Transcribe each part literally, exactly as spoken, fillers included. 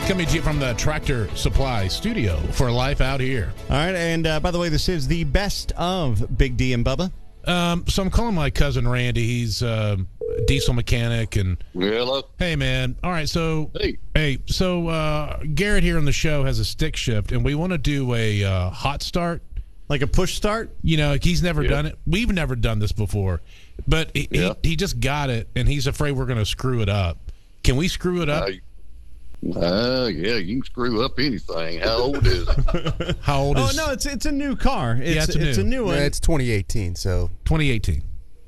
Coming to you from the Tractor Supply Studio for Life Out Here. All right, and uh, by the way, this is the best of Big D and Bubba. Um, so I'm calling my cousin Randy. He's uh, a diesel mechanic. And hello. Hey, man. All right, so hey, hey, so uh, Garrett here on the show has a stick shift, and we want to do a uh, hot start. Like a push start? You know, like he's never yeah. done it. We've never done this before. But he, yeah. he, he just got it, and he's afraid we're going to screw it up. Can we screw it up? Uh, uh, yeah, you can screw up anything. How old is it? How old oh, is Oh, no, it's it's a new car. It's, yeah, it's, a, it's new. a new one. Yeah, it's twenty eighteen, so. twenty eighteen.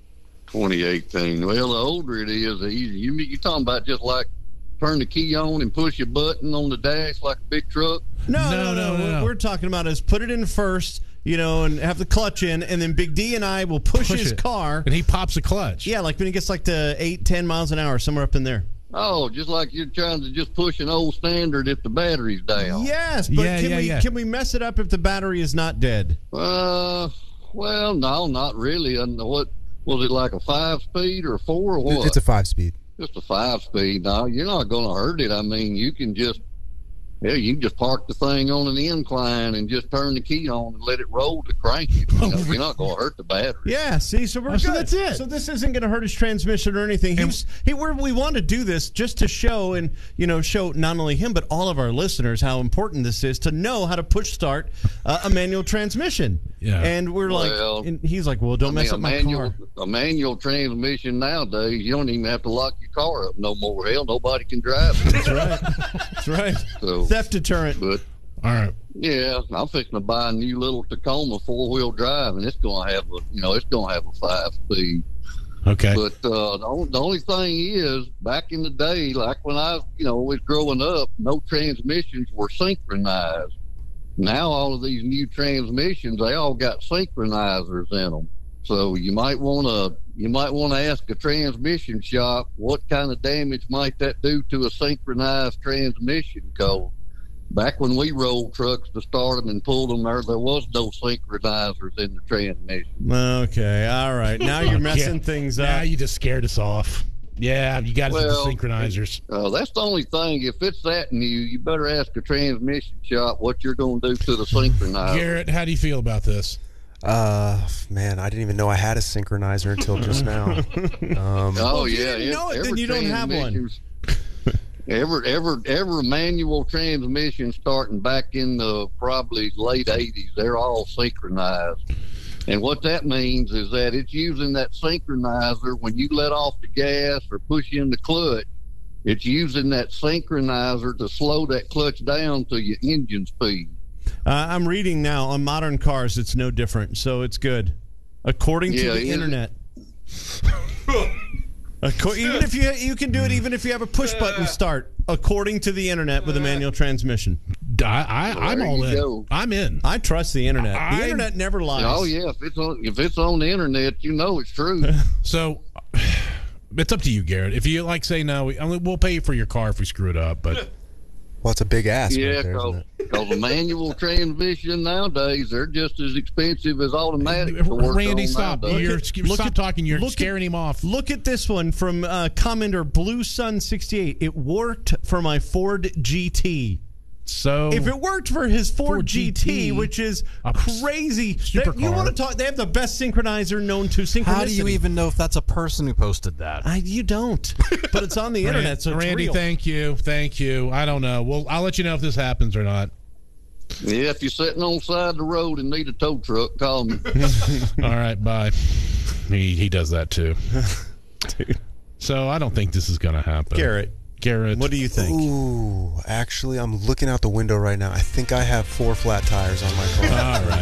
twenty eighteen. Well, the older it is, the easier. You, you're talking about just like turn the key on and push a button on the dash like a big truck? No, No, no, no. no, no, What no. we're talking about is put it in first, you know, and have the clutch in, and then Big D and I will push, Push his it. car. And he pops a clutch. Yeah, like when he gets like to eight, ten miles an hour, somewhere up in there. Oh, just like you're trying to just push an old standard if the battery's down. Yes, but Yeah, can yeah, we yeah. can we mess it up if the battery is not dead? Uh, well, no, not really. And what was it, like a five speed or four or what? It's a five speed. Just a five speed. No, you're not going to hurt it. I mean, you can just, yeah, you can just park the thing on an incline and just turn the key on and let it roll to crank it. You know, you're not going to hurt the battery. Yeah, see, so we're Oh, good. so that's it. So this isn't going to hurt his transmission or anything. He was, he, we're, we want to do this just to show and, you know, show not only him but all of our listeners how important this is to know how to push start uh, a manual transmission. Yeah. And we're like, Well, and he's like, well, don't I mess mean, up a my manual, car. a manual transmission nowadays, you don't even have to lock your car up no more. Hell, nobody can drive it. That's right. That's right. So, Theft deterrent. but All right. yeah, I'm fixing to buy a new little Tacoma four wheel drive, and it's going to have a, you know, it's going to have a five speed. Okay. But uh, the, only, the only thing is, back in the day, like when I, you know, was growing up, no transmissions were synchronized. Now all of these new transmissions, they all got synchronizers in them. So you might want to, you might want to ask a transmission shop what kind of damage might that do to a synchronized transmission. Because back when we rolled trucks to start them and pulled them, there there was no synchronizers in the transmission. Okay, all right. Now you're messing Yeah. things Now up. you just scared us off. Yeah, you got us Well, the synchronizers. Uh, that's the only thing. If it's that new, you better ask a transmission shop what you're going to do to the synchronizer. Garrett, how do you feel about this? Uh, man, I didn't even know I had a synchronizer until just now. Um, Oh if you yeah, didn't know it, every then you don't have one. transmission's- Every every every manual transmission starting back in the probably late eighties, they're all synchronized. And what that means is that it's using that synchronizer when you let off the gas or push in the clutch. It's using that synchronizer to slow that clutch down to your engine speed. Uh, I'm reading now on modern cars, it's no different, so it's good. According Yeah, to the is it? internet. Acco- even if you you can do it, even if you have a push button start, according to the internet with a manual transmission. I, I, I'm There all you in. go. I'm in. I trust the internet. The I'm- internet never lies. Oh yeah, if it's on if it's on the internet, you know it's true. So it's up to you, Garrett. If you like, say no, we, I mean, we'll pay for your car if we screw it up. But well, it's a big ass Yeah, right there, isn't because it? a manual transmission nowadays, they're just as expensive as automatic. to work Randy, on stop! nowadays. You're, at- you're look stop at- talking. You're look at- scaring him off. Look at this one from uh, commenter Blue Sun sixty-eight. It worked for my Ford G T. So If it worked for his Ford, Ford G T, G T, which is a crazy, supercar. They- you want to talk? They have the best synchronizer known to synchronicity. How do you even know if that's a person who posted that? I, you don't, but it's on the Ran- internet, so it's Randy, real. thank you, thank you. I don't know. Well, I'll let you know if this happens or not. Yeah, if you're sitting on the side of the road and need a tow truck, call me. All right, bye. He he does that too. So I don't think this is going to happen. Garrett, Garrett, what do you think? Ooh, actually, I'm looking out the window right now. I think I have four flat tires on my car. All right.